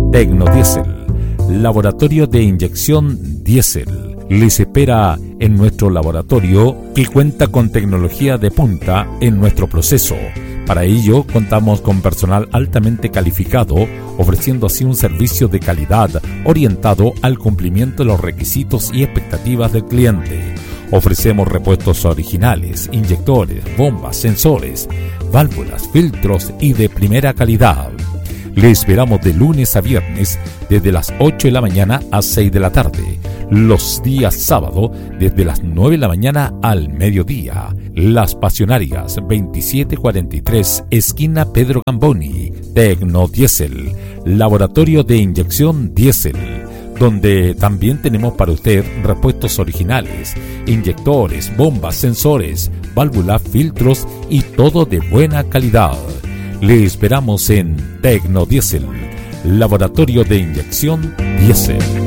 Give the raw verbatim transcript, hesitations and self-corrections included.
Tecnodiesel, laboratorio de inyección diésel. Les espera en nuestro laboratorio, que cuenta con tecnología de punta en nuestro proceso. Para ello, contamos con personal altamente calificado, ofreciendo así un servicio de calidad orientado al cumplimiento de los requisitos y expectativas del cliente. Ofrecemos repuestos originales, inyectores, bombas, sensores, válvulas, filtros y de primera calidad. Le esperamos de lunes a viernes desde las ocho de la mañana a seis de la tarde. Los días sábado desde las nueve de la mañana al mediodía. Las Pasionarias, veintisiete cuarenta y tres, esquina Pedro Gamboni. Tecnodiesel, laboratorio de inyección diésel, donde también tenemos para usted repuestos originales, inyectores, bombas, sensores, válvulas, filtros y todo de buena calidad. Le esperamos en Tecnodiesel, laboratorio de inyección diésel.